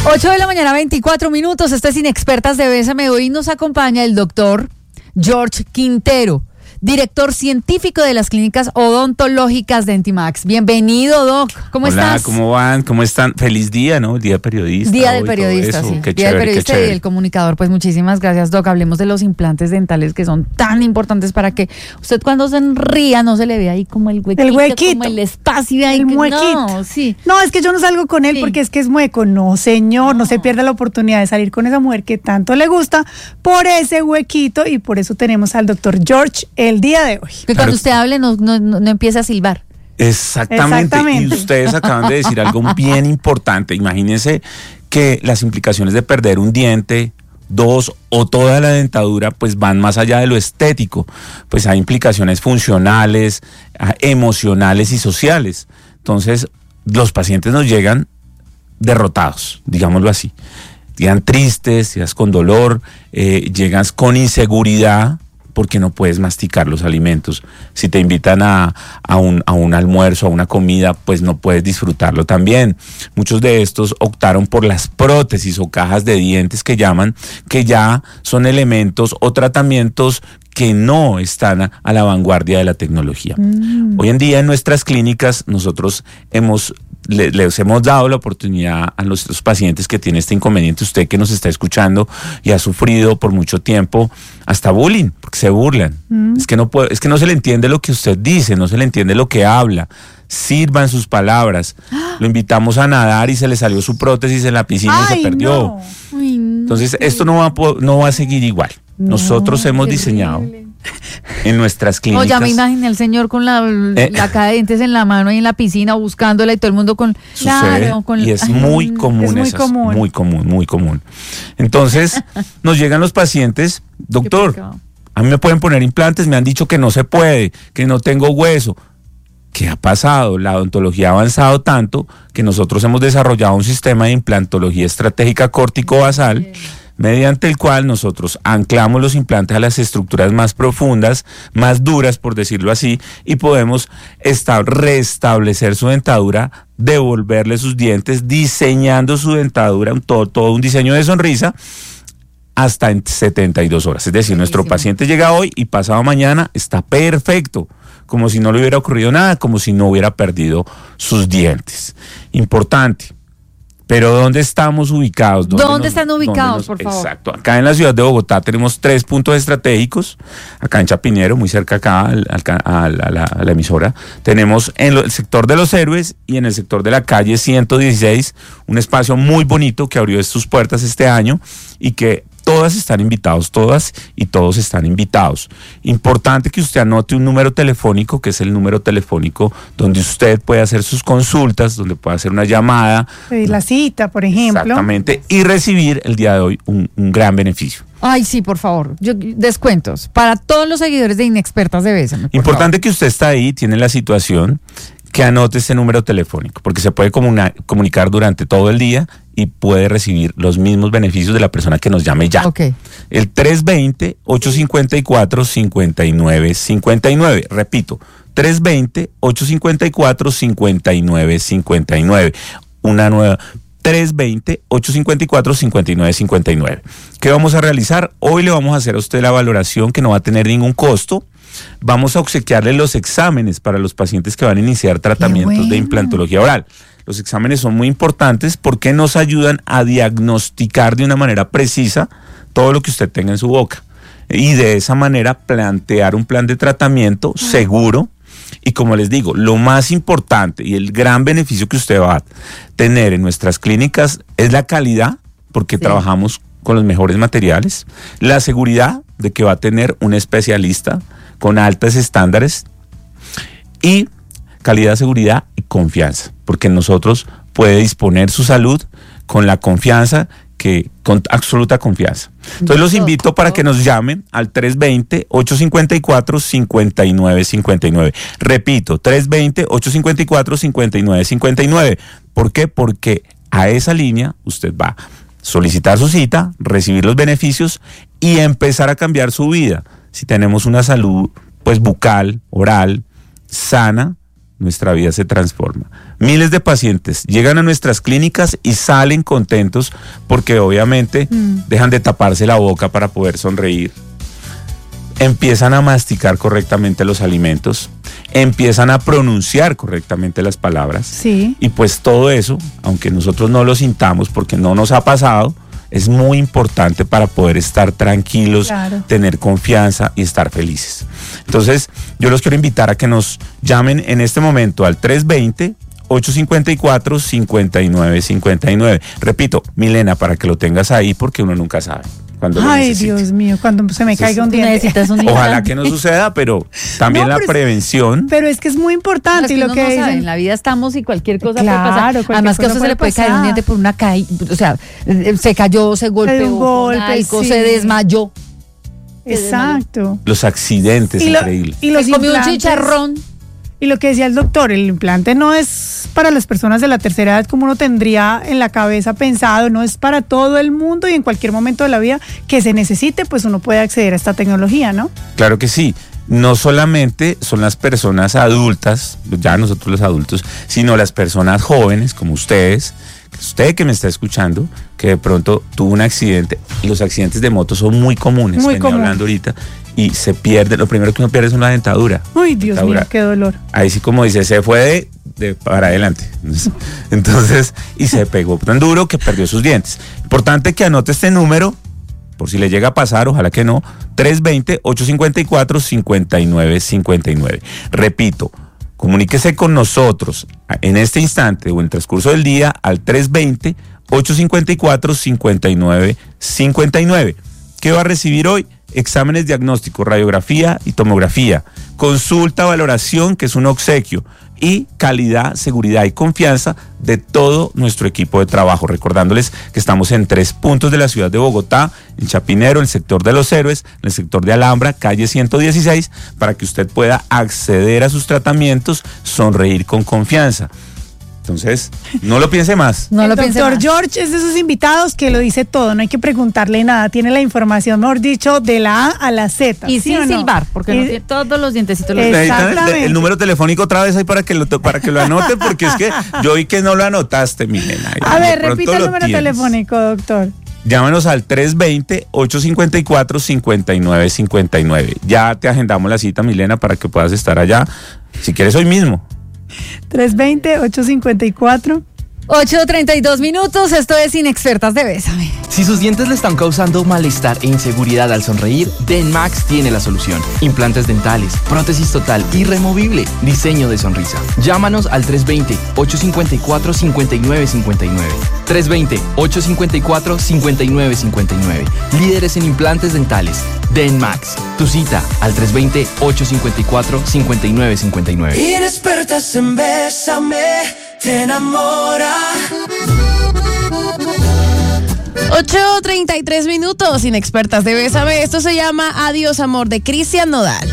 8 de la mañana, 24 minutos. Este es Inexpertas de Bésame. Hoy nos acompaña el doctor George Quintero, director científico de las clínicas odontológicas Dentimax. Bienvenido, Doc. ¿Cómo estás? Hola, ¿cómo van? ¿Cómo están? Feliz día, ¿no? El día del periodista. Día del periodista, sí. Día del periodista y del comunicador. Pues muchísimas gracias, Doc. Hablemos de los implantes dentales que son tan importantes para que usted cuando se ría no se le vea ahí como el huequito. Como el espacio ahí. El huequito. No, sí. No, es que yo no salgo con él porque es que es mueco. No, señor, no se pierda la oportunidad de salir con esa mujer que tanto le gusta por ese huequito, y por eso tenemos al doctor George el día de hoy. Que cuando usted hable no empiece a silbar. Exactamente. Y ustedes acaban de decir algo bien importante. Imagínense que las implicaciones de perder un diente, dos o toda la dentadura, pues van más allá de lo estético. Pues hay implicaciones funcionales, emocionales y sociales. Entonces, los pacientes nos llegan derrotados, digámoslo así. Llegan tristes, llegan con dolor, llegan con inseguridad, porque no puedes masticar los alimentos. Si te invitan a un almuerzo, a una comida, pues no puedes disfrutarlo también. Muchos de estos optaron por las prótesis o cajas de dientes que llaman, que ya son elementos o tratamientos que no están a la vanguardia de la tecnología. Hoy en día en nuestras clínicas nosotros les hemos dado la oportunidad a nuestros pacientes que tienen este inconveniente, usted que nos está escuchando y ha sufrido por mucho tiempo hasta bullying, porque se burlan. Es que no se le entiende lo que usted dice, no se le entiende lo que habla. Sirvan sus palabras. Lo invitamos a nadar y se le salió su prótesis en la piscina y se perdió. No. Entonces esto no va a seguir igual. Nosotros hemos diseñado en nuestras clínicas. Ya me imaginé al señor con la caja de dientes en la mano y en la piscina buscándola y todo el mundo con... Sucede, y es muy común. Muy común. Entonces, nos llegan los pacientes, doctor, a mí me pueden poner implantes, me han dicho que no se puede, que no tengo hueso. ¿Qué ha pasado? La odontología ha avanzado tanto que nosotros hemos desarrollado un sistema de implantología estratégica córtico-basal, mediante el cual nosotros anclamos los implantes a las estructuras más profundas, más duras, por decirlo así, y podemos restablecer su dentadura, devolverle sus dientes, diseñando su dentadura, todo un diseño de sonrisa, hasta en 72 horas. Es decir, nuestro paciente llega hoy y pasado mañana está perfecto, como si no le hubiera ocurrido nada, como si no hubiera perdido sus dientes. Importante. Pero ¿dónde estamos ubicados? ¿Dónde están ubicados, por favor? Exacto. Acá en la ciudad de Bogotá tenemos 3 puntos estratégicos. Acá en Chapinero, muy cerca acá a la emisora. Tenemos en el sector de Los Héroes y en el sector de la calle 116, un espacio muy bonito que abrió sus puertas este año y que todas están invitados, todas y todos están invitados. Importante que usted anote un número telefónico, que es el número telefónico donde usted puede hacer sus consultas, donde puede hacer una llamada. Pedir la cita, por ejemplo. Exactamente, y recibir el día de hoy un gran beneficio. Ay, sí, por favor. Descuentos para todos los seguidores de Inexpertas de Bésame. Importante que usted está ahí, tiene la situación, que anote ese número telefónico, porque se puede comunicar durante todo el día y puede recibir los mismos beneficios de la persona que nos llame ya. Okay. El 320-854-5959. Repito, 320-854-5959. Una nueva... 320-854-5959. ¿Qué vamos a realizar? Hoy le vamos a hacer a usted la valoración que no va a tener ningún costo. Vamos a obsequiarle los exámenes para los pacientes que van a iniciar tratamientos de implantología oral. Los exámenes son muy importantes porque nos ayudan a diagnosticar de una manera precisa todo lo que usted tenga en su boca. Y de esa manera plantear un plan de tratamiento seguro. Y como les digo, lo más importante y el gran beneficio que usted va a tener en nuestras clínicas es la calidad, porque trabajamos con los mejores materiales, la seguridad de que va a tener un especialista con altos estándares, y calidad, seguridad y confianza, porque nosotros puede disponer su salud con la confianza, con absoluta confianza. Entonces los invito para que nos llamen al 320-854-5959. Repito, 320-854-5959. ¿Por qué? Porque a esa línea usted va a solicitar su cita, recibir los beneficios y empezar a cambiar su vida. Si tenemos una salud pues bucal, oral, sana, nuestra vida se transforma. Miles de pacientes llegan a nuestras clínicas y salen contentos porque obviamente dejan de taparse la boca para poder sonreír. Empiezan a masticar correctamente los alimentos, empiezan a pronunciar correctamente las palabras. Sí. Y pues todo eso, aunque nosotros no lo sintamos porque no nos ha pasado, es muy importante para poder estar tranquilos, claro, tener confianza y estar felices. Entonces, yo los quiero invitar a que nos llamen en este momento al 320-854-5959. Repito, Milena, para que lo tengas ahí porque uno nunca sabe. Ay, Dios mío, cuando se me caiga un diente. Ojalá que no suceda, pero también la prevención. Pero es que es muy importante. Y lo que no sabe, en la vida estamos y cualquier cosa puede pasar. Además que a usted se le puede caer un diente por una caída, o sea, se cayó, se golpeó, algo, sí, se desmayó. Exacto. Los accidentes, increíbles. Y los comió un chicharrón. Y lo que decía el doctor, el implante no es para las personas de la tercera edad como uno tendría en la cabeza pensado, no es para todo el mundo y en cualquier momento de la vida que se necesite, pues uno puede acceder a esta tecnología, ¿no? Claro que sí. No solamente son las personas adultas, ya nosotros los adultos, sino las personas jóvenes como usted que me está escuchando, que de pronto tuvo un accidente. Los accidentes de moto son muy comunes, muy común, hablando ahorita, y se pierde, lo primero que uno pierde es una dentadura. Uy, Dios mío, qué dolor. Ahí sí, como dice, se fue de para adelante. Entonces, y se pegó tan duro que perdió sus dientes. Importante que anote este número, por si le llega a pasar, ojalá que no, 320-854-5959. Repito, comuníquese con nosotros en este instante o en el transcurso del día al 320-854-5959. ¿Qué va a recibir hoy? Exámenes diagnósticos, radiografía y tomografía, consulta, valoración, que es un obsequio, y calidad, seguridad y confianza de todo nuestro equipo de trabajo. Recordándoles que estamos en 3 puntos de la ciudad de Bogotá, en Chapinero, el sector de Los Héroes, en el sector de Alhambra, calle 116, para que usted pueda acceder a sus tratamientos, sonreír con confianza. Entonces, no lo piense más. El doctor George es de esos invitados que lo dice todo, no hay que preguntarle nada, tiene la información, mejor dicho, de la A a la Z. Y sin silbar, porque no tiene todos los dientecitos. El número telefónico otra vez ahí para que lo anote, porque es que yo vi que no lo anotaste, Milena. A ver, repita el número telefónico, doctor. Llámanos al 320-854-5959. Ya te agendamos la cita, Milena, para que puedas estar allá, si quieres hoy mismo. 320-854. 8:32 minutos, esto es Inexpertas de Bésame. Si sus dientes le están causando malestar e inseguridad al sonreír, Denmax tiene la solución. Implantes dentales, prótesis total y removible, diseño de sonrisa. Llámanos al 320-854-5959. 320-854-5959. Líderes en implantes dentales. Denmax. Tu cita al 320-854-5959. Inexpertas en Bésame, te enamora. 8:33 minutos, Inexpertas de Bésame. Esto se llama Adiós Amor, de Cristian Nodal.